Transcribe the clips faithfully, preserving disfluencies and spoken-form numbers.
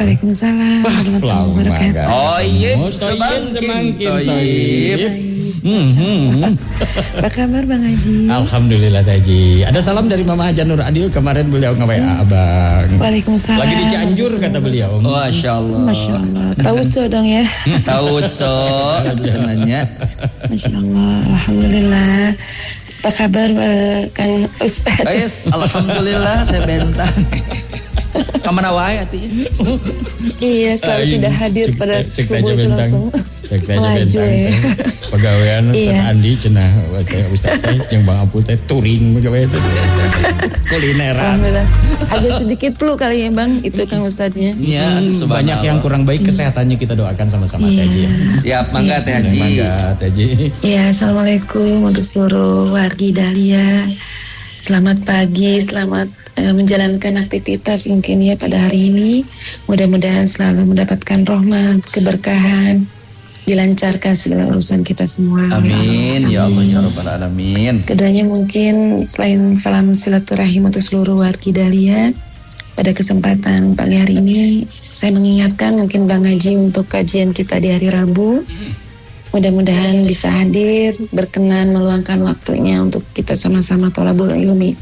Waalaikumsalam warahmatullahi wabarakatuh. Toyib semakin toyib. Hmm. Apa kabar Bang Haji? Alhamdulillah Haji. Ada salam dari Mama Haja Nur Adil, kemarin beliau nge-W A Abang. Waalaikumsalam. Lagi di Cianjur kata beliau. Masya Allah. Masya Allah. Tauco dong ya. Tauco. Itu senangnya. Masya Allah. Alhamdulillah. Apa kabar uh, Kang Ustadz? Yes, alhamdulillah teh bentang. Kamana wae atuh. Iya, selalu tidak hadir cek, pada cek subuh itu langsung maju ya. Pegawaian Ustaz iya. Andi cenah Ustaz teh jeung Bang Apul teh touring pegawai teh. Kulineran. Agak sedikit flu kali ya Bang, itu Kang Ustadznya. Iya, hmm, banyak yang kurang baik kesehatannya kita doakan sama-sama iya. Teh Haji. Siap mangga Teh Haji. Mangga Teh Haji. Iya, assalamualaikum untuk seluruh wargi Dahlia. Selamat pagi, selamat uh, menjalankan aktivitas mungkin ya pada hari ini. Mudah-mudahan selalu mendapatkan rahmat, keberkahan, dilancarkan segala urusan kita semua. Amin, ya Allah, ya Rabbal Alamin. Keduanya mungkin selain salam silaturahim untuk seluruh wargi Dahlia, pada kesempatan pagi hari ini saya mengingatkan mungkin Bang Haji untuk kajian kita di hari Rabu. Mudah-mudahan bisa hadir, berkenan meluangkan waktunya untuk kita sama-sama thalabul ilmi.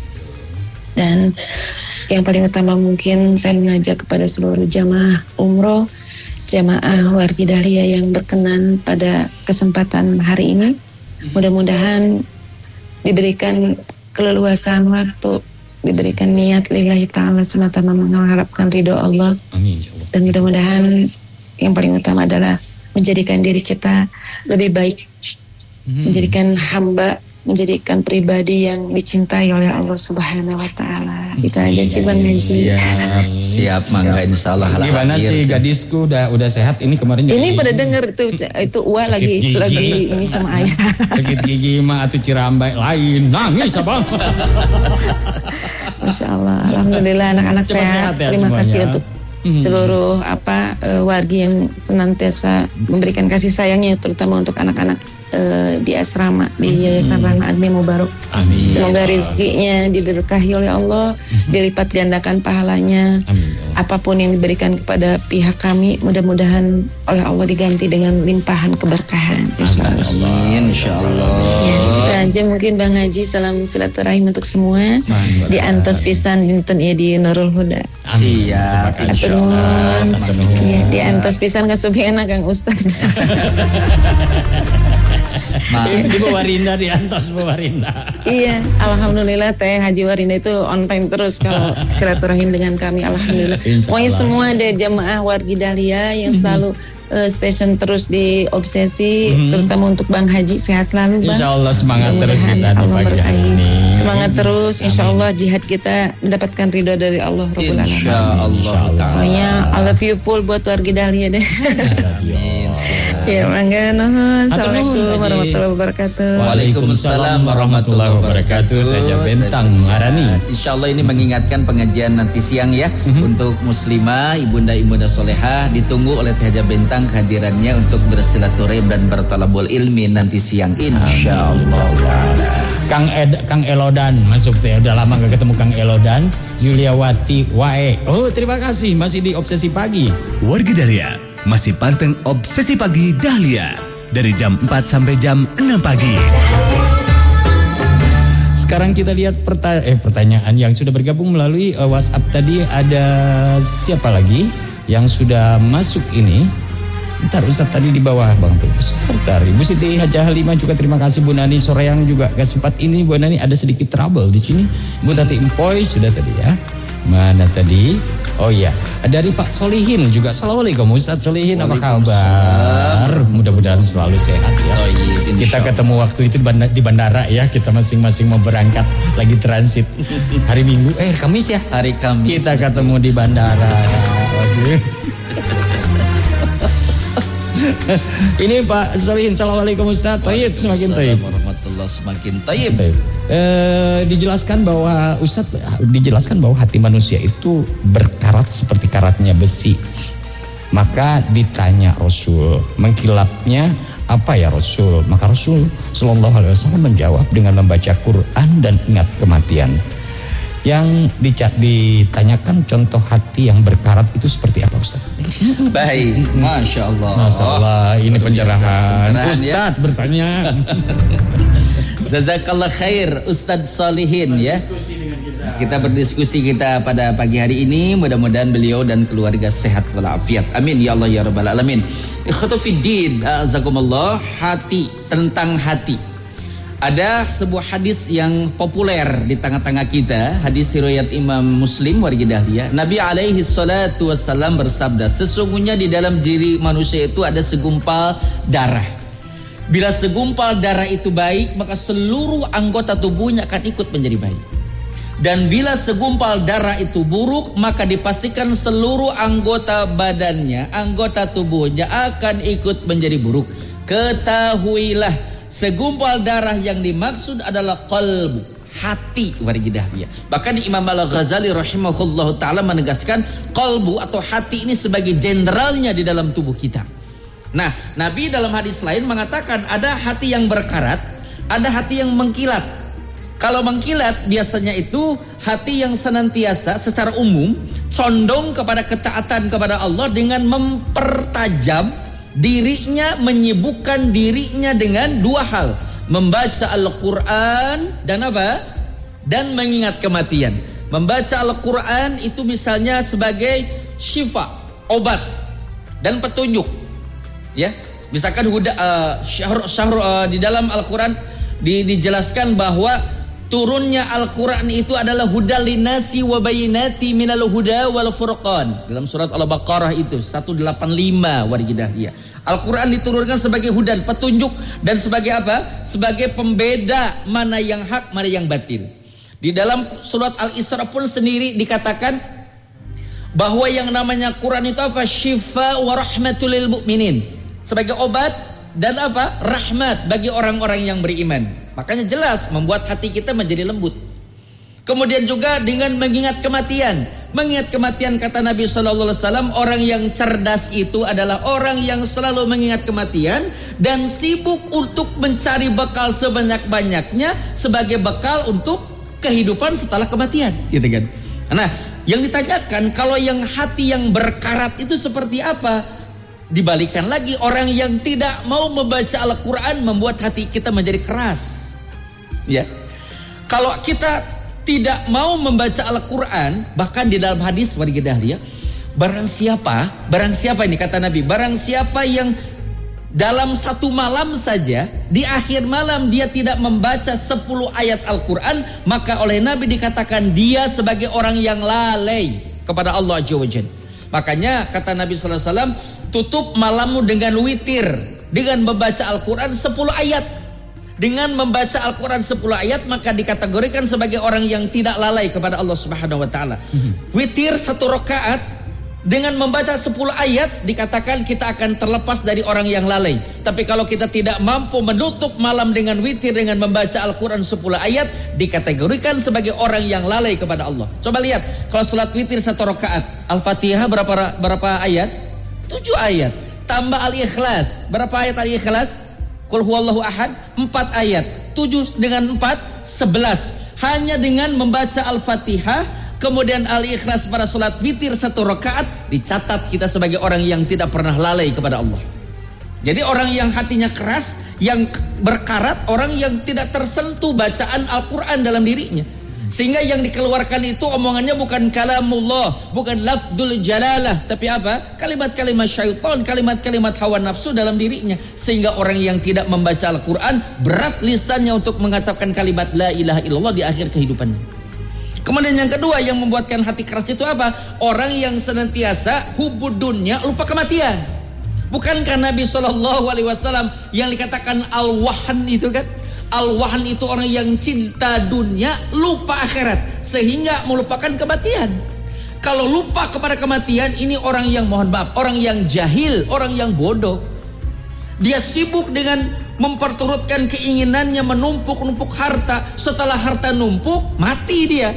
Dan yang paling utama mungkin saya mengajak kepada seluruh jamaah umroh, jamaah wargi Dahlia yang berkenan pada kesempatan hari ini. Mudah-mudahan diberikan keleluasan waktu, diberikan niat lillahi ta'ala semata-mata mengharapkan ridho Allah. Amin. Dan mudah-mudahan yang paling utama adalah menjadikan diri kita lebih baik, hmm. menjadikan hamba, menjadikan pribadi yang dicintai oleh Allah Subhanahu Wa Taala. Itu aja sih Bang Haji. Siap, siap mangga insyaallah. Gimana sih gadisku udah udah sehat ini kemarin? Ini pada denger itu itu Uwa lagi gigi. lagi ini sama ayah. Sakit gigi mah atuh cirambai lain nangis Abang. Masya Allah, alhamdulillah anak-anak sehat. sehat ya Terima semuanya. Kasih untuk seluruh apa uh, wargi yang senantiasa memberikan kasih sayangnya, terutama untuk anak-anak uh, di asrama di Yayasan Rahma Admi Mubarok. Amin. Semoga rezekinya diberkahi oleh Allah, dilipat gandakan pahalanya. Amin. Apapun yang diberikan kepada pihak kami, mudah-mudahan oleh Allah diganti dengan limpahan keberkahan. Insyaallah. Amin. Insyaallah. Ya, itu aja mungkin Bang Haji, salam silaturahim untuk semua. Di antos pisan dinten ieu di Nurul Huda. Siap. Iya, di antos pisan kasubhena Kang Ustaz. Di Warinda di antos Warinda. Iya, alhamdulillah Teh Haji Warinda itu on time terus kalau silaturahim dengan kami, alhamdulillah. Pokoknya semua ada jamaah wargi Dahlia yang selalu uh, station terus di obsesi, mm-hmm. terutama untuk Bang Haji, sehat selalu Bang. Insya Allah semangat terus kita di pagi hari ini. Semangat terus, insya Allah jihad kita mendapatkan ridho dari Allah Rabbul Alamin. Insya Allah. Pokoknya I love you full buat wargi Dahlia deh. Amin. Ya mangga nuhun. Assalamualaikum warahmatullahi wabarakatuh. Waalaikumsalam warahmatullahi wabarakatuh. Raja Bentang Arani. Insya Allah ini mengingatkan pengajian nanti siang ya, mm-hmm. untuk muslimah, ibunda-ibunda solehah, ditunggu oleh Teh Haja Bentang kehadirannya untuk bersilaturahim dan bertalabul ilmi nanti siang insya Allah. Kang Ed, Kang Elodan masuk teh, udah lama gak ketemu Kang Elodan. Yuliawati Wae. Oh terima kasih, masih di Obsesi Pagi. Wargi Dahlia masih panteng Obsesi Pagi Dahlia dari jam empat sampai jam enam pagi. Sekarang kita lihat perta- eh, pertanyaan yang sudah bergabung melalui uh, WhatsApp tadi. Ada siapa lagi yang sudah masuk ini? Ntar Ustaz tadi di bawah Bang Tulus. Ntar Ibu Siti Hajah Halimah juga terima kasih. Bu Nani Soreang juga gak sempat ini. Bu Nani ada sedikit trouble di sini. Bu Tati Empoy sudah tadi ya. Mana tadi? Oh iya, dari Pak Solihin juga. Assalamualaikum Ustaz Solihin, apa kabar? Mudah-mudahan selalu sehat ya. Oh iya, kita ketemu waktu itu di bandara ya. Kita masing-masing mau berangkat lagi transit hari Minggu, eh Kamis ya. Hari Kamis. Kita ketemu di bandara. Ini Pak Solihin, assalamualaikum Ustaz. Taib, semakin taib. Warahmatullah, semakin taib. E, dijelaskan bahwa Ustaz dijelaskan bahwa hati manusia itu berkarat seperti karatnya besi. Maka ditanya Rasul, mengkilapnya apa ya Rasul? Maka Rasul Shallallahu Alaihi Wasallam menjawab dengan membaca Quran dan ingat kematian. Yang ditanyakan contoh hati yang berkarat itu seperti apa Ustaz? Baik, Masya Allah. Masya Allah, ini pencerahan. Pencerahan, Ustadz ya? bertanya. Jazakallah khair Ustadz Solihin ya. Kita berdiskusi kita pada pagi hari ini, mudah-mudahan beliau dan keluarga sehat walafiat. Amin ya Allah ya rabbal alamin. Ikhwatu fiddin, azakumullah, hati, tentang hati. Ada sebuah hadis yang populer di tengah-tengah kita, hadis riwayat Imam Muslim wargi dahlia. Nabi alaihi salatu wassalam bersabda, sesungguhnya di dalam diri manusia itu ada segumpal darah. Bila segumpal darah itu baik, maka seluruh anggota tubuhnya akan ikut menjadi baik. Dan bila segumpal darah itu buruk, maka dipastikan seluruh anggota badannya, anggota tubuhnya akan ikut menjadi buruk. Ketahuilah, segumpal darah yang dimaksud adalah qalbu, hati wargi dahlia. Bahkan Imam Al-Ghazali rahimahullah ta'ala menegaskan qalbu atau hati ini sebagai jenderalnya di dalam tubuh kita. Nah, Nabi dalam hadis lain mengatakan ada hati yang berkarat, ada hati yang mengkilat. Kalau mengkilat biasanya itu hati yang senantiasa secara umum condong kepada ketaatan kepada Allah dengan mempertajam dirinya, menyibukkan dirinya dengan dua hal, membaca Al-Quran dan apa? Dan mengingat kematian. Membaca Al-Quran itu misalnya sebagai syifa, obat dan petunjuk. Ya, misalkan huda uh, syahr, syahr, uh, di dalam Al-Quran di, dijelaskan bahwa turunnya Al-Quran itu adalah hudal linasi wa bayinati minal huda wal furqan. Dalam surat Al-Baqarah itu seratus delapan puluh lima wargi dahlia. Al-Quran diturunkan sebagai hudan, petunjuk, dan sebagai apa? Sebagai pembeda mana yang hak, mana yang batil. Di dalam surat Al-Isra pun sendiri dikatakan bahwa yang namanya Quran itu apa? Syifa wa rahmatul lil mu'minin. Sebagai obat dan apa? Rahmat bagi orang-orang yang beriman. Makanya jelas membuat hati kita menjadi lembut. Kemudian juga dengan mengingat kematian. Mengingat kematian kata Nabi shallallahu alaihi wasallam, orang yang cerdas itu adalah orang yang selalu mengingat kematian dan sibuk untuk mencari bekal sebanyak-banyaknya sebagai bekal untuk kehidupan setelah kematian, gitu kan. Nah, yang ditanyakan kalau yang hati yang berkarat itu seperti apa? Dibalikan lagi, orang yang tidak mau membaca Al-Quran membuat hati kita menjadi keras. Ya, kalau kita tidak mau membaca Al-Quran, bahkan di dalam hadis warga dahlia, barang siapa, barang siapa ini kata Nabi, barang siapa yang dalam satu malam saja, di akhir malam dia tidak membaca sepuluh ayat Al-Quran, maka oleh Nabi dikatakan dia sebagai orang yang lalai kepada Allah Azza wa Jalla. Makanya kata Nabi sallallahu alaihi wasallam, tutup malammu dengan witir, dengan membaca Al-Quran sepuluh ayat. Dengan membaca Al-Quran sepuluh ayat maka dikategorikan sebagai orang yang tidak lalai kepada Allah Subhanahu wa taala. Witir satu rakaat dengan membaca sepuluh ayat dikatakan kita akan terlepas dari orang yang lalai. Tapi kalau kita tidak mampu menutup malam dengan witir dengan membaca Al-Quran sepuluh ayat, dikategorikan sebagai orang yang lalai kepada Allah. Coba lihat, kalau sholat witir satu rakaat, Al-Fatihah berapa berapa ayat? tujuh ayat. Tambah Al-Ikhlas, berapa ayat Al-Ikhlas? Qul huwallahu ahad, empat ayat. tujuh dengan empat, sebelas. Hanya dengan membaca Al-Fatihah kemudian Al-Ikhlas pada sholat witir satu rakaat, dicatat kita sebagai orang yang tidak pernah lalai kepada Allah. Jadi orang yang hatinya keras, yang berkarat, orang yang tidak tersentuh bacaan Al-Quran dalam dirinya. Sehingga yang dikeluarkan itu omongannya bukan kalamullah, bukan lafdul jalalah, tapi apa? Kalimat-kalimat syaitan, kalimat-kalimat hawa nafsu dalam dirinya. Sehingga orang yang tidak membaca Al-Quran, berat lisannya untuk mengatakan kalimat la ilaha illallah di akhir kehidupannya. Kemudian yang kedua yang membuatkan hati keras itu apa? Orang yang senantiasa hubud dunya, lupa kematian. Bukankah Nabi shallallahu alaihi wasallam yang dikatakan al-wahan itu kan? Al-wahan itu orang yang cinta dunia, lupa akhirat, sehingga melupakan kematian. Kalau lupa kepada kematian, ini orang yang mohon maaf, orang yang jahil, orang yang bodoh. Dia sibuk dengan memperturutkan keinginannya, menumpuk-numpuk harta. Setelah harta numpuk, mati dia.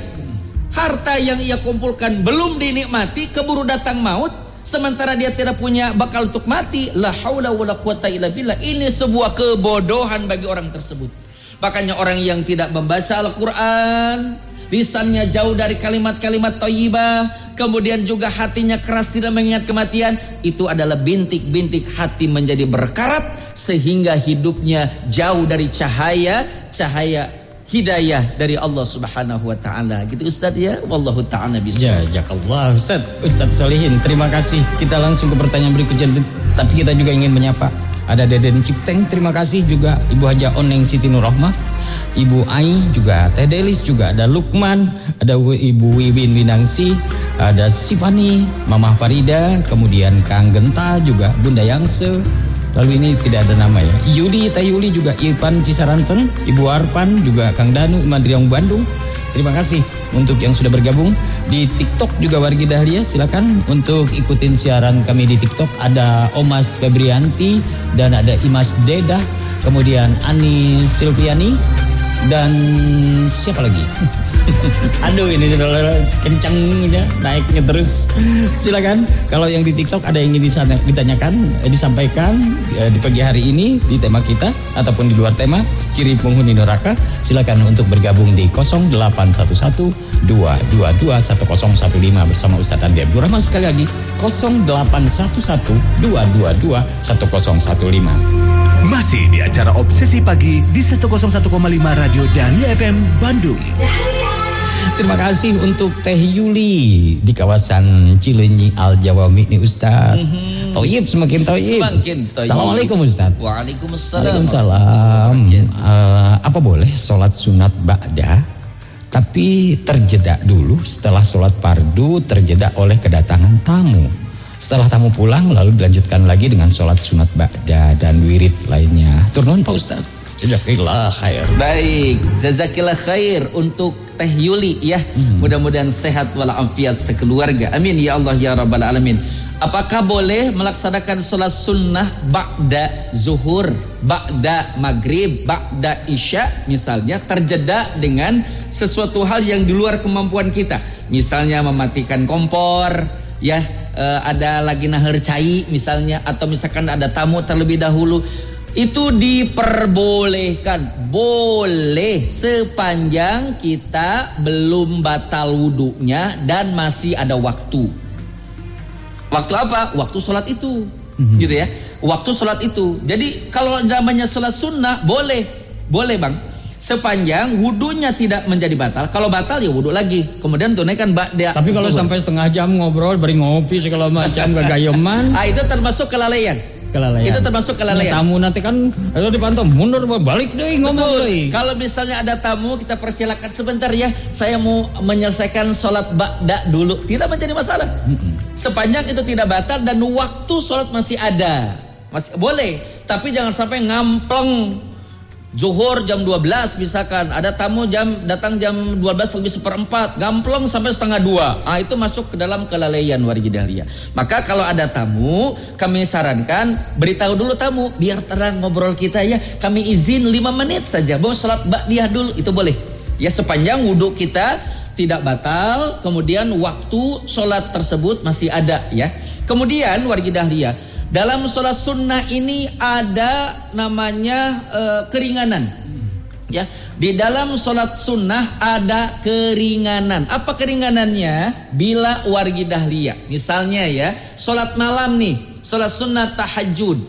Harta yang ia kumpulkan belum dinikmati, keburu datang maut. Sementara dia tidak punya bakal untuk mati. La haula wala quwata illa billah. Ini sebuah kebodohan bagi orang tersebut. Makanya orang yang tidak membaca Al-Quran, lisannya jauh dari kalimat-kalimat thayyibah, kemudian juga hatinya keras tidak mengingat kematian, itu adalah bintik-bintik hati menjadi berkarat sehingga hidupnya jauh dari cahaya cahaya hidayah dari Allah Subhanahu wa taala. Gitu Ustaz ya. Wallahu taala bisa. Ya, jazakallah Ustaz. Ustaz Solihin, terima kasih. Kita langsung ke pertanyaan berikutnya, tapi kita juga ingin menyapa ada Deden Cipteng, terima kasih juga Ibu Haja Oneng Siti Nurrahmah, Ibu Ai juga, Teh Delis juga, ada Lukman, ada Ibu Wiwin Winangsi, ada Sifani, Mamah Parida, kemudian Kang Genta juga, Bunda Yangse. Lalu ini tidak ada nama ya. Yudi, Teh Yuli juga, Irfan Cisaranten, Ibu Arpan juga, Kang Danu, Mandriang Bandung. Terima kasih untuk yang sudah bergabung di TikTok juga Wargi Dahlia. Silakan untuk ikutin siaran kami di TikTok. Ada Omas Febrianti dan ada Imas Dedah, kemudian Ani Silviani dan siapa lagi? Aduh, ini kencangnya naiknya terus. Silakan kalau yang di TikTok ada yang ingin disana, ditanyakan, eh, disampaikan eh, di pagi hari ini di tema kita ataupun di luar tema ciri penghuni neraka, silakan untuk bergabung di nol delapan satu satu dua dua dua satu nol satu lima bersama Ustaz Andi Abdurrahman. Sekali lagi nol delapan satu satu dua dua dua satu nol satu lima. Masih di acara Obsesi Pagi di seratus satu koma lima Radio Dahlia F M Bandung. Terima kasih untuk Teh Yuli di kawasan Cileunyi Al Jawami nih Ustaz. Mm-hmm. Toyib semakin toyib. Semakin toyib. Assalamualaikum Ustaz. Waalaikumsalam. Waalaikumsalam. Uh, apa boleh sholat sunat ba'da tapi terjeda dulu setelah sholat fardu terjeda oleh kedatangan tamu. Setelah tamu pulang lalu dilanjutkan lagi dengan sholat sunat ba'da dan wirid lainnya. Turun Pak Ustaz. Jazakillah khair. Baik, jazakillah khair untuk Teh Yuli ya. Hmm. Mudah-mudahan sehat walafiat sekeluarga. Amin ya Allah ya rabbal alamin. Apakah boleh melaksanakan sholat sunnah ba'da zuhur, ba'da maghrib, ba'da isya misalnya terjeda dengan sesuatu hal yang di luar kemampuan kita? Misalnya mematikan kompor, ya, uh, ada lagi nahar cai misalnya, atau misalkan ada tamu terlebih dahulu. Itu diperbolehkan, boleh sepanjang kita belum batal wudunya dan masih ada waktu. Waktu apa? Waktu sholat itu, mm-hmm. gitu ya. Waktu sholat itu. Jadi kalau namanya sholat sunnah boleh, boleh bang. Sepanjang wudunya tidak menjadi batal. Kalau batal ya wudu lagi. Kemudian tunaikan ba'da. Tapi kalau sampai setengah jam ngobrol, beri ngopi segala macam gagayeman. Ah itu termasuk kelalaian. Kelalaian. Itu termasuk kelalaian. Nah, tamu nanti kan ayo dipantau mundur balik deh ngomong deh. Kalau misalnya ada tamu kita persilakan sebentar ya. Saya mau menyelesaikan sholat ba'da dulu. Tidak menjadi masalah. Mm-mm. Sepanjang itu tidak batal dan waktu sholat masih ada. Masih boleh. Tapi jangan sampai ngampleng. Zuhur jam dua belas misalkan, ada tamu jam datang jam dua belas lebih seperempat, gamplong sampai setengah dua. Ah itu masuk ke dalam kelalaian Wargi Dahlia. Maka kalau ada tamu, kami sarankan beritahu dulu tamu biar terang ngobrol kita ya. Kami izin lima menit saja, mau sholat ba'diyah dulu, itu boleh. Ya sepanjang wudhu kita tidak batal, kemudian waktu sholat tersebut masih ada ya. Kemudian Wargi Dahlia, dalam sholat sunnah ini ada namanya uh, keringanan. Ya, di dalam sholat sunnah ada keringanan. Apa keringanannya? Bila Wargi Dahlia, misalnya ya, sholat malam nih, sholat sunnah tahajud.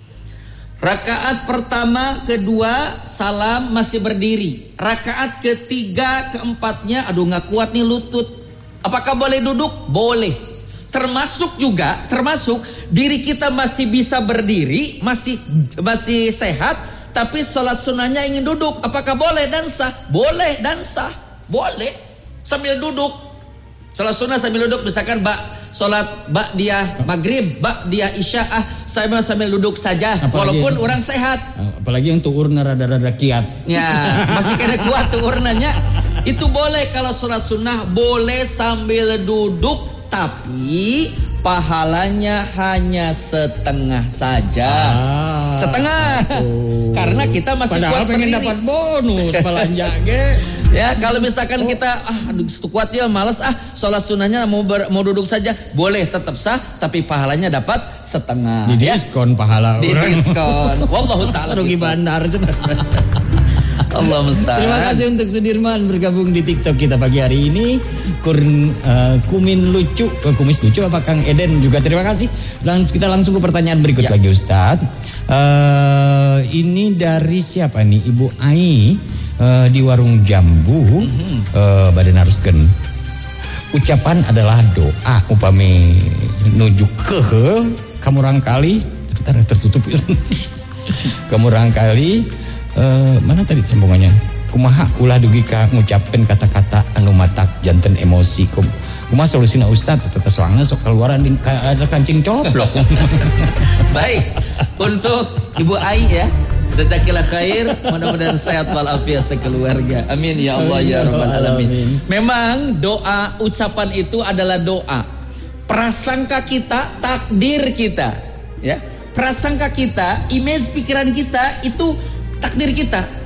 Rakaat pertama, kedua, salam masih berdiri. Rakaat ketiga, keempatnya, aduh nggak kuat nih lutut. Apakah boleh duduk? Boleh. Termasuk juga, termasuk diri kita masih bisa berdiri, masih masih sehat, tapi sholat sunnahnya ingin duduk. Apakah boleh dan sah? Boleh dan sah, boleh sambil duduk. Sholat sunnah sambil duduk, misalkan bak sholat ba'diyah maghrib, ba'diyah isya, ah saya mau sambil duduk saja, apalagi walaupun yang, orang sehat. Apalagi yang tuurna rada-rada kiat. Ya, masih kena kuat tuurnanya. Itu boleh kalau sholat sunnah, boleh sambil duduk. Tapi pahalanya hanya setengah saja, ah, setengah, oh. Karena kita masih padahal kuat pengen berdiri. Dapat bonus belanja ge. Ya kalau misalkan oh. kita ah aduh kuat ya malas ah sholat sunnahnya mau ber, mau duduk saja, boleh tetap sah, tapi pahalanya dapat setengah. Di diskon ya? Pahala. Di diskon. Wallahu taala. Rugi bandar. Allah musta'an. Terima kasih untuk Sudirman bergabung di TikTok kita pagi hari ini. Kur, uh, kumin lucu, uh, kumis lucu apa Kang Eden juga terima kasih. Dan kita langsung ke pertanyaan berikut ya. Lagi Ustadz. Uh, ini dari siapa nih? Ibu Ai uh, di warung jambu. Mm-hmm. uh, Badan haruskan. Ucapan adalah doa upami nuju ke kamu rangkali. Kita tertutup. Kamu rangkali. Uh, mana tadi sambungannya? Kumaha ulah dugi ka ngucapkeun kata-kata anu matak janten emosi. Kumaha solusina Ustaz teh soalna sok keluaran di ada kancing coblok. Baik, untuk Ibu Ai ya, jazakallahu khair, mudah-mudahan sehat walafiat sekeluarga. Amin ya Allah ya rabbal alamin. Memang doa ucapan itu adalah doa. Prasangka kita, takdir kita, ya. Prasangka kita, image pikiran kita itu takdir kita.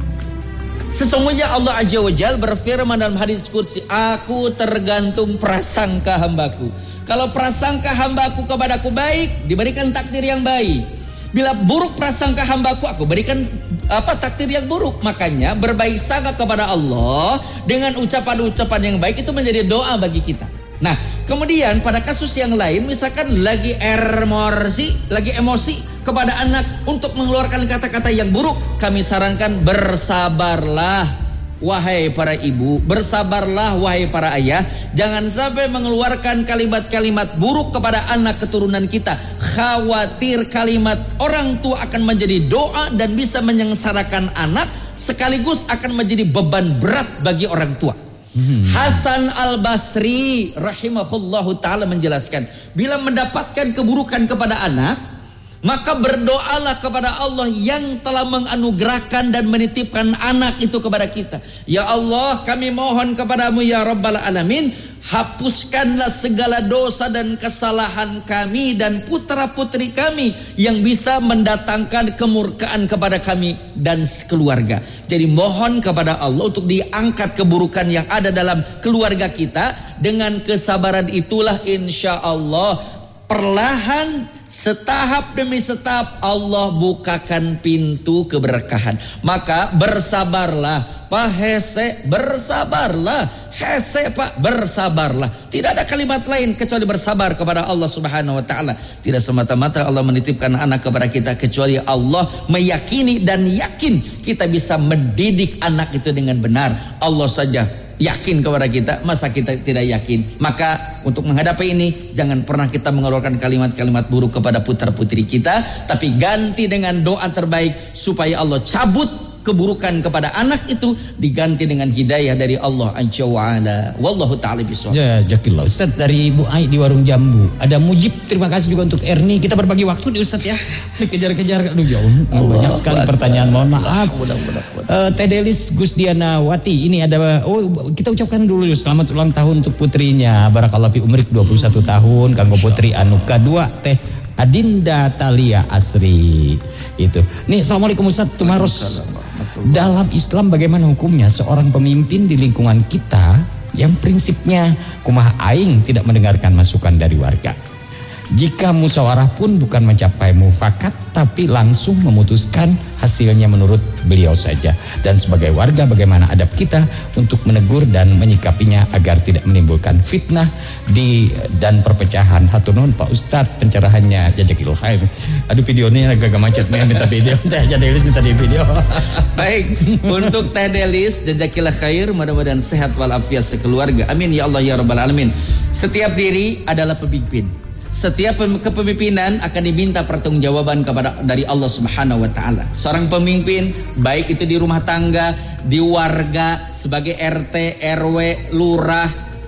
Sesungguhnya Allah Azza wa Jalla berfirman dalam hadis qudsi, aku tergantung prasangka hambaku. Kalau prasangka hambaku kepadaku baik, diberikan takdir yang baik. Bila buruk prasangka hambaku, aku berikan apa takdir yang buruk. Makanya berbaik sangka kepada Allah dengan ucapan-ucapan yang baik itu menjadi doa bagi kita. Nah, kemudian pada kasus yang lain, misalkan lagi emosi, lagi emosi kepada anak untuk mengeluarkan kata-kata yang buruk, kami sarankan bersabarlah wahai para ibu, bersabarlah wahai para ayah, jangan sampai mengeluarkan kalimat-kalimat buruk kepada anak keturunan kita. Khawatir kalimat orang tua akan menjadi doa dan bisa menyengsarakan anak, sekaligus akan menjadi beban berat bagi orang tua. Hmm. Hasan Al-Basri rahimahullahu ta'ala menjelaskan, bila mendapatkan keburukan kepada anak, maka berdoalah kepada Allah yang telah menganugerahkan dan menitipkan anak itu kepada kita. Ya Allah, kami mohon kepadamu ya Rabbal Alamin, hapuskanlah segala dosa dan kesalahan kami dan putra putri kami yang bisa mendatangkan kemurkaan kepada kami dan sekeluarga. Jadi mohon kepada Allah untuk diangkat keburukan yang ada dalam keluarga kita. Dengan kesabaran itulah insya Allah perlahan, setahap demi setahap Allah bukakan pintu keberkahan. Maka bersabarlah Pak Hese, bersabarlah Hese Pak, bersabarlah. Tidak ada kalimat lain kecuali bersabar kepada Allah Subhanahu wa ta'ala. Tidak semata-mata Allah menitipkan anak kepada kita, kecuali Allah meyakini dan yakin kita bisa mendidik anak itu dengan benar. Allah saja yakin kepada kita, masa kita tidak yakin? Maka untuk menghadapi ini, jangan pernah kita mengeluarkan kalimat-kalimat buruk kepada putra putri kita, tapi ganti dengan doa terbaik supaya Allah cabut keburukan kepada anak itu, diganti dengan hidayah dari Allah Azza wa Jalla. Wallahu ta'ala bishawab. Jazakallah Ustaz. Dari Ibu Ai di warung jambu. Ada Mujib, terima kasih juga untuk Erni. Kita berbagi waktu di Ustaz ya. Dikejar-kejar, aduh jauh. Banyak sekali pertanyaan, mohon maaf. Uh, Teh Delis Gusdiana Wati, ini ada, oh kita ucapkan dulu selamat ulang tahun untuk putrinya. Barakallahu fi umrik dua puluh satu tahun. Kanggo putri anu kadua Teh Adinda Talia Asri. Itu. Nih, assalamualaikum Ustaz Tumaros. Dalam Islam bagaimana hukumnya seorang pemimpin di lingkungan kita yang prinsipnya kumaha aing tidak mendengarkan masukan dari warga? Jika musyawarah pun bukan mencapai mufakat, tapi langsung memutuskan hasilnya menurut beliau saja. Dan sebagai warga bagaimana adab kita untuk menegur dan menyikapinya agar tidak menimbulkan fitnah di dan perpecahan. Hatur nuhun Pak Ustadz pencerahannya, jazakillahu khair. Aduh videonya agak macet nih, minta video. Teh Delis minta di video. Baik, untuk Teh Delis jazakillahu khair, mudah-mudahan sehat walafiat sekeluarga. Amin ya Allah ya rabbal alamin. Setiap diri adalah pemimpin. Setiap kepemimpinan akan diminta pertanggungjawaban kepada dari Allah Subhanahu wa taala. Seorang pemimpin baik itu di rumah tangga, di warga, sebagai R T, R W, lurah,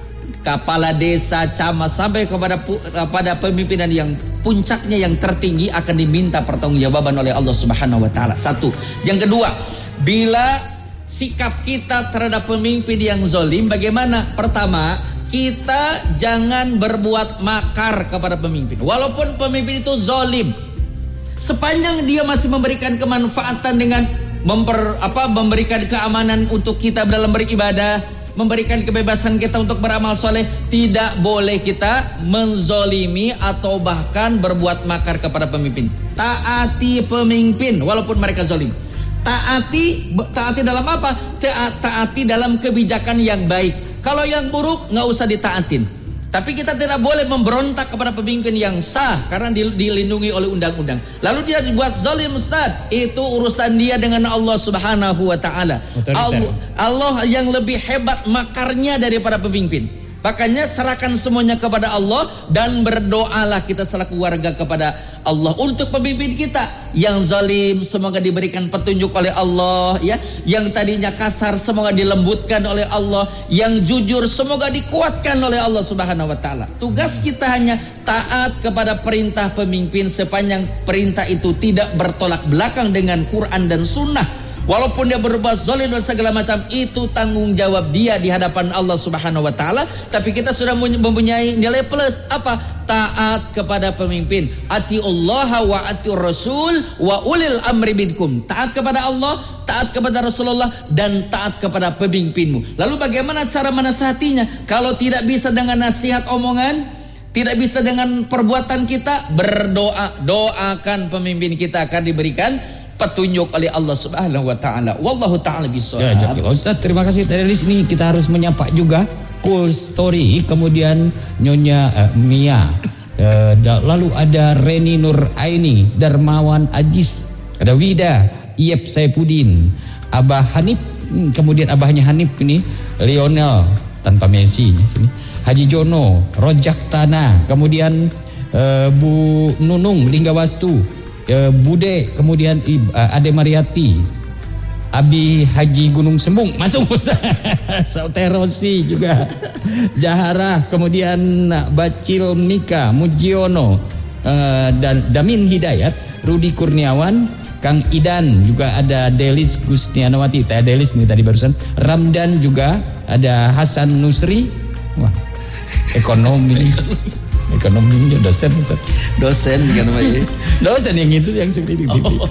kepala desa, camat, sampai kepada pada pemimpinan yang puncaknya yang tertinggi akan diminta pertanggungjawaban oleh Allah Subhanahu wa taala. Satu. Yang kedua, bila sikap kita terhadap pemimpin yang zalim bagaimana? Pertama, kita jangan berbuat makar kepada pemimpin. Walaupun pemimpin itu zalim, sepanjang dia masih memberikan kemanfaatan dengan memper, apa, memberikan keamanan untuk kita dalam beribadah, memberikan kebebasan kita untuk beramal soleh, tidak boleh kita menzolimi atau bahkan berbuat makar kepada pemimpin. Taati pemimpin walaupun mereka zalim. Taati, taati dalam apa? Taati dalam kebijakan yang baik. Kalau yang buruk nggak usah ditaatin. Tapi kita tidak boleh memberontak kepada pemimpin yang sah karena dilindungi oleh undang-undang. Lalu dia dibuat zalim, Ustaz. Itu urusan dia dengan Allah Subhanahu wa taala. Allah, Allah yang lebih hebat makarnya daripada pemimpin. Makanya serahkan semuanya kepada Allah dan berdoalah kita selaku warga kepada Allah untuk pemimpin kita. Yang zalim semoga diberikan petunjuk oleh Allah, ya. Yang tadinya kasar semoga dilembutkan oleh Allah. Yang jujur semoga dikuatkan oleh Allah Subhanahu wa taala. Tugas kita hanya taat kepada perintah pemimpin sepanjang perintah itu tidak bertolak belakang dengan Quran dan Sunnah. Walaupun dia berbuat zalim dan segala macam, itu tanggung jawab dia di hadapan Allah Subhanahu wa taala. Tapi kita sudah mempunyai nilai plus apa? Taat kepada pemimpin. Atiullaha wa atiur rasul wa ulil amri minkum. Taat kepada Allah, taat kepada Rasulullah, dan taat kepada pemimpinmu. Lalu bagaimana cara menasihatinya? Kalau tidak bisa dengan nasihat omongan, tidak bisa dengan perbuatan kita, berdoa. Doakan pemimpin kita akan diberikan petunjuk oleh Allah Subhanahu wa taala. Wallahu taala bisawab. Ya, Ustaz, terima kasih. Dari sini kita harus menyapa juga Cool Story, kemudian Nyonya uh, Mia. Uh, da, lalu ada Reni Nur Aini, Darmawan Ajis, ada Wida, Iep Saipudin, Abah Hanif, hmm, kemudian abahnya Hanif ini Lionel tanpa Messi sini. Haji Jono, Rojak Tanah, kemudian uh, Bu Nunung Linggawastu, Uh, Bude, kemudian uh, Ade Mariati, Abi Haji Gunung Sembung masuk Sauterosi juga, Jahara, kemudian Bacil Mika, Mujiono, uh, dan Damin Hidayat, Rudi Kurniawan, Kang Idan, juga ada Delis Gustianawati, Teh Delis nih tadi barusan, Ramdan juga, ada Hasan Nusri, wah ekonomi. Ekonominya dosen, Ustaz. Dosen kan Pak? Dosen yang itu yang sudah di T V. Oh.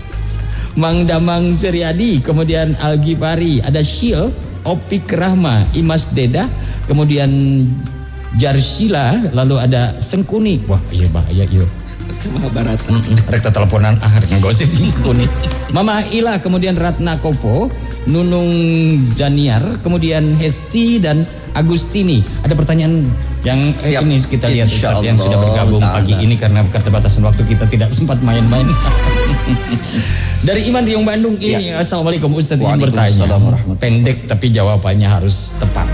Mang Damang Suryadi, kemudian Algi Pari, ada Syil, Opik Rahma, Imas Deda, kemudian Jarsila, lalu ada Sengkuni. Wah, iya bahaya iya. Mahabharata. Rekta teleponan ahar ngegosip Sengkuni. Mama Ila, kemudian Ratna Kopo, Nunung Janiar, kemudian Hesti dan Agustini. Ada pertanyaan yang eh, ini kita lihat Ustaz yang sudah bergabung ta'ala pagi ini karena keterbatasan waktu kita tidak sempat main-main. Dari Iman Riung Bandung ini, ya. Assalamualaikum Ustaz, ingin bertanya. Pendek tapi jawabannya harus tepat.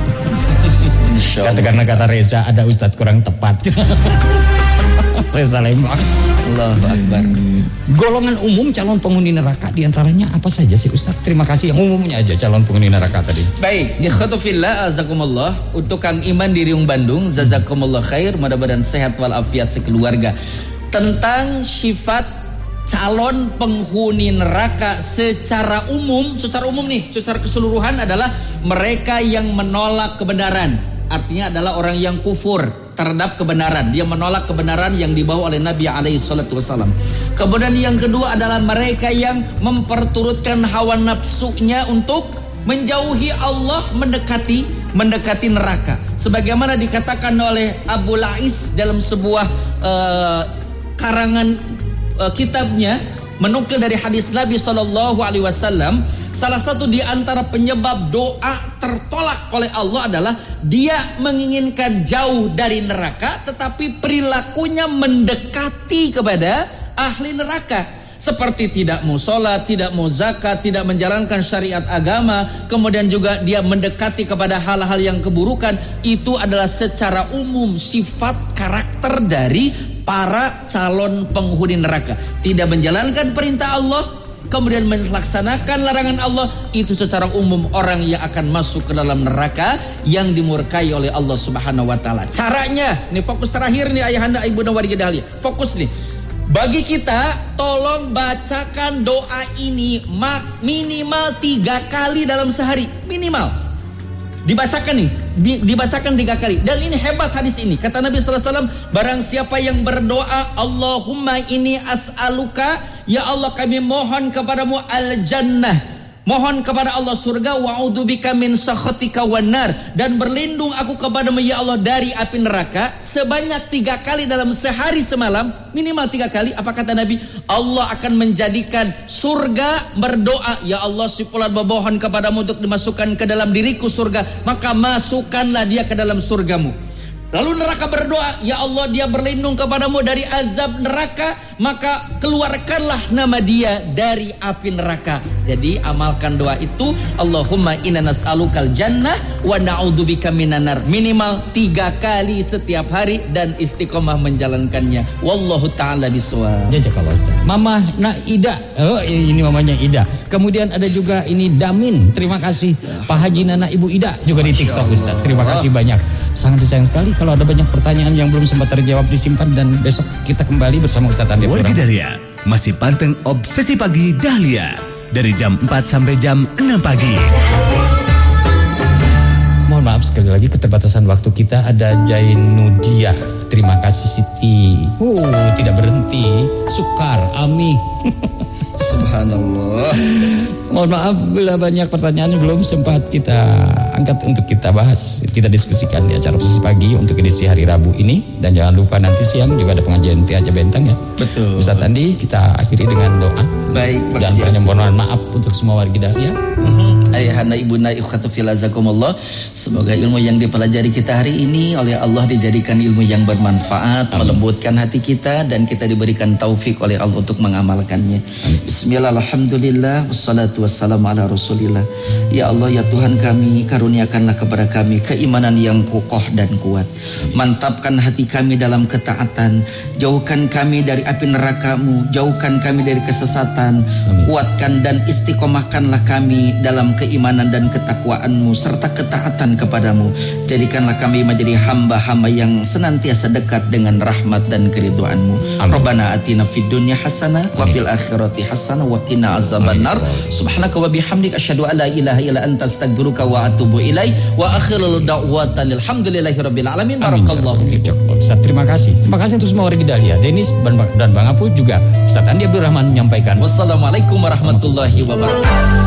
Kata karena kata Reza ada Ustaz kurang tepat. Reza Lembang. Allahu Akbar. Golongan umum calon penghuni neraka diantaranya apa saja sih Ustaz? Terima kasih, yang umumnya aja calon penghuni neraka tadi. Baik, ikhwatufillah azakumullah, untuk Kang Iman di Riung Bandung, jazakumullah khair, mudah-mudahan sehat walafiat sekeluarga. Tentang sifat calon penghuni neraka secara umum, secara umum nih, secara keseluruhan adalah mereka yang menolak kebenaran. Artinya adalah orang yang kufur terhadap kebenaran. Dia menolak kebenaran yang dibawa oleh Nabi alaihi salatu wasallam. Kemudian yang kedua adalah mereka yang memperturutkan hawa nafsunya untuk menjauhi Allah, mendekati mendekati neraka. Sebagaimana dikatakan oleh Abu Lais dalam sebuah uh, karangan uh, kitabnya, menukil dari hadis Nabi sallallahu alaihi wasallam, salah satu di antara penyebab doa tertolak oleh Allah adalah dia menginginkan jauh dari neraka tetapi perilakunya mendekati kepada ahli neraka, seperti tidak mau sholat, tidak mau zakat, tidak menjalankan syariat agama, kemudian juga dia mendekati kepada hal-hal yang keburukan. Itu adalah secara umum sifat karakter dari para calon penghuni neraka. Tidak menjalankan perintah Allah, kemudian melaksanakan larangan Allah, itu secara umum orang yang akan masuk ke dalam neraka yang dimurkai oleh Allah Subhanahu wa taala. Caranya, ini fokus terakhir nih ayahanda ibunda warga dahlia. Fokus nih. Bagi kita, tolong bacakan doa ini minimal tiga kali dalam sehari, minimal. Dibacakan nih, dibacakan tiga kali. Dan ini hebat hadis ini. Kata Nabi sallallahu alaihi wasallam, barang siapa yang berdoa, Allahumma ini as'aluka, ya Allah kami mohon kepadamu al-jannah, Mohon kepada Allah surga, wa'udzubika min sakhatika wanar, dan berlindung aku kepadamu ya Allah dari api neraka sebanyak tiga kali dalam sehari semalam, minimal tiga kali. Apa kata Nabi? Allah akan menjadikan surga berdoa, ya Allah si fulan memohon kepadamu untuk dimasukkan ke dalam diriku surga, maka masukkanlah dia ke dalam surgamu. Lalu neraka berdoa, ya Allah dia berlindung kepadamu dari azab neraka, maka keluarkanlah nama dia dari api neraka. Jadi amalkan doa itu, Allahumma inna nas'alukal jannah wa na'udzubika minan nar, minimal tiga kali setiap hari dan istiqomah menjalankannya. Wallahu ta'ala bisawab. Jazakallah Ustaz. Mama Nak Ida, oh ini mamanya Ida. Kemudian ada juga ini Damin, terima kasih. Pak Haji Nana Ibu Ida juga di TikTok Ustaz. Terima kasih banyak. Sangat disayang sekali kalau ada banyak pertanyaan yang belum sempat terjawab, disimpan dan besok kita kembali bersama Ustaz Andi Abdurrahman. Wargi Dahlia masih panteng Obsesi Pagi Dahlia dari jam empat sampai jam enam pagi. Mohon maaf sekali lagi keterbatasan waktu kita. Ada Jainudia, terima kasih Siti. Uh, tidak berhenti. Sukar, Ami. Subhanallah. Mohon maaf bila banyak pertanyaan belum sempat kita angkat untuk kita bahas, kita diskusikan di acara Obsesi Pagi untuk edisi hari Rabu ini. Dan jangan lupa nanti siang juga ada pengajian T H J Bentang ya. Betul. Ustaz Andi, kita akhiri dengan doa. Baik. Dan permohonan maaf untuk semua warga Dahlia. Ayahanda ibunda ikhwatu fillah zakumullah, semoga ilmu yang dipelajari kita hari ini oleh Allah dijadikan ilmu yang bermanfaat, amin, melembutkan hati kita, dan kita diberikan taufik oleh Allah untuk mengamalkannya. Amin. Bismillah, alhamdulillah, wassalatu wassalamu ala rasulillah. Ya Allah ya Tuhan kami, karuniakanlah kepada kami keimanan yang kokoh dan kuat, mantapkan hati kami dalam ketaatan, jauhkan kami dari api neraka-Mu, jauhkan kami dari kesesatan, amin, kuatkan dan istiqomahkanlah kami dalam keimanan dan ketakwaanmu serta ketaatan kepadamu. Jadikanlah kami menjadi hamba-hamba yang senantiasa dekat dengan rahmat dan keridhaanmu. Rabbana atina fid dunya hasanah wa fil akhirati hasanah wa qina azabannar. Subhanaka wa bihamdika asyhadu an la ilaha illa anta astaghfiruka wa atubu ilaik. Wa akhiru da'wata alhamdulillahi rabbil alamin. Barakallahu fiikum. Ustaz, terima kasih. Terima kasih untuk semua warga Dahlia. Denis dan Bang Apu juga Ustaz Andi Abdurrahman menyampaikan. Wassalamualaikum warahmatullahi wabarakatuh.